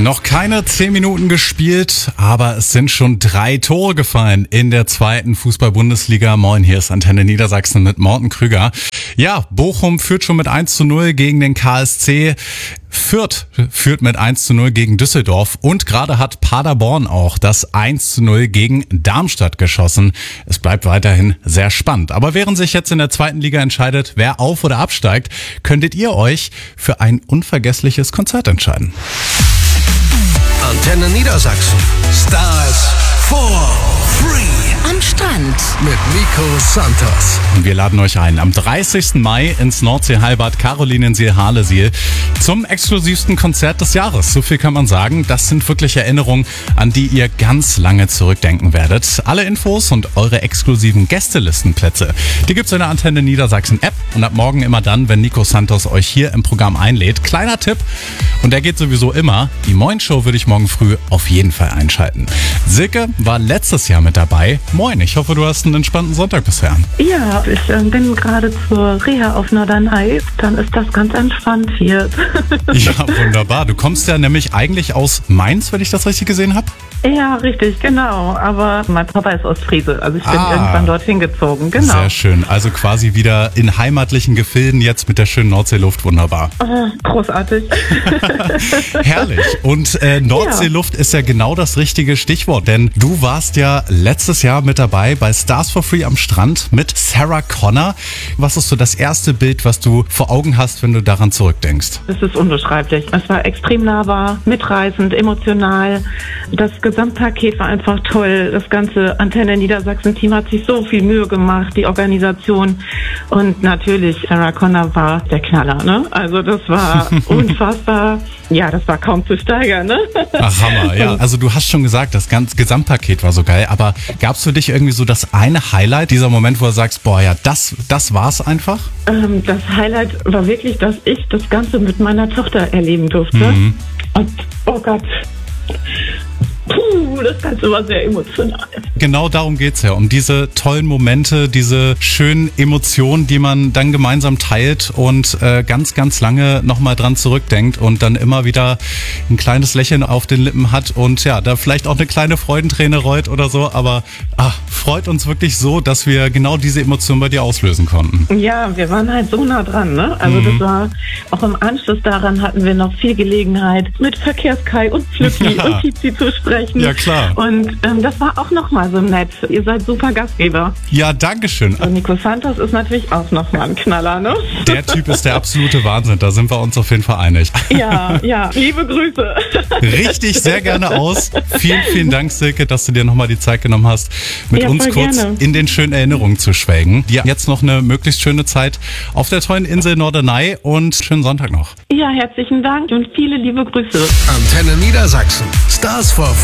Noch keine 10 Minuten gespielt, aber es sind schon 3 Tore gefallen in der zweiten Fußball-Bundesliga. Moin, hier ist Antenne Niedersachsen mit Morten Krüger. Ja, Bochum führt schon mit 1:0 gegen den KSC. Fürth führt mit 1:0 gegen Düsseldorf und gerade hat Paderborn auch das 1:0 gegen Darmstadt geschossen. Es bleibt weiterhin sehr spannend. Aber während sich jetzt in der zweiten Liga entscheidet, wer auf- oder absteigt, könntet ihr euch für ein unvergessliches Konzert entscheiden. Antenne Niedersachsen. Stars for free. Am Strand. Mit Nico Santos. Und wir laden euch ein am 30. Mai ins Nordseeheilbad Karolinensiel-Harlesiel zum exklusivsten Konzert des Jahres. So viel kann man sagen. Das sind wirklich Erinnerungen, an die ihr ganz lange zurückdenken werdet. Alle Infos und eure exklusiven Gästelistenplätze, die gibt's in der Antenne Niedersachsen App und ab morgen immer dann, wenn Nico Santos euch hier im Programm einlädt. Kleiner Tipp, und der geht sowieso immer, die Moin Show würde ich morgen früh auf jeden Fall einschalten. Silke war letztes Jahr mit dabei. Moin, ich hoffe, du hast einen entspannten Sonntag bisher. Ja, ich bin gerade zur Reha auf Norderney. Dann ist das ganz entspannt hier. Ja, wunderbar. Du kommst ja nämlich eigentlich aus Mainz, wenn ich das richtig gesehen habe. Ja, richtig, genau. Aber mein Papa ist Ostfriese, also ich bin irgendwann dorthin gezogen. Genau. Sehr schön. Also quasi wieder in heimatlichen Gefilden jetzt mit der schönen Nordseeluft. Wunderbar. Oh, großartig. Herrlich. Und Nordseeluft ist ja genau das richtige Stichwort, denn du warst ja letztes Jahr mit dabei bei Stars for Free am Strand mit Sarah Connor. Was ist so das erste Bild, was du vor Augen hast, wenn du daran zurückdenkst? Es ist unbeschreiblich. Es war extrem nahbar, mitreißend, emotional. Das Gesamtpaket war einfach toll. Das ganze Antenne Niedersachsen-Team hat sich so viel Mühe gemacht, die Organisation. Und natürlich, Sarah Connor war der Knaller, ne? Also das war unfassbar. Ja, das war kaum zu steigern, ne? Ach, Hammer, ja. Also du hast schon gesagt, das ganze Gesamtpaket war so geil, aber gab es für dich irgendwie so das eine Highlight, dieser Moment, wo du sagst, boah, ja, das war's einfach? Das Highlight war wirklich, dass ich das Ganze mit meiner Tochter erleben durfte. Mhm. Und, oh Gott, das Ganze war sehr emotional. Genau darum geht's ja, um diese tollen Momente, diese schönen Emotionen, die man dann gemeinsam teilt und ganz, ganz lange nochmal dran zurückdenkt und dann immer wieder ein kleines Lächeln auf den Lippen hat und ja, da vielleicht auch eine kleine Freudenträne rollt oder so, aber freut uns wirklich so, dass wir genau diese Emotionen bei dir auslösen konnten. Ja, wir waren halt so nah dran, ne? Also das war, auch im Anschluss daran hatten wir noch viel Gelegenheit, mit Verkehrskai und Flücki und Tizi zu sprechen. Ja, klar. Und das war auch nochmal so nett. Ihr seid super Gastgeber. Ja, dankeschön. Und Nico Santos ist natürlich auch nochmal ein Knaller, ne? Der Typ ist der absolute Wahnsinn, da sind wir uns auf jeden Fall einig. Ja, liebe Grüße. Richtig, sehr gerne aus. Vielen, vielen Dank, Silke, dass du dir nochmal die Zeit genommen hast, mit uns kurz gerne in den schönen Erinnerungen zu schwelgen. Dir jetzt noch eine möglichst schöne Zeit auf der tollen Insel Norderney und schönen Sonntag noch. Ja, herzlichen Dank und viele liebe Grüße. Antenne Niedersachsen. Stars for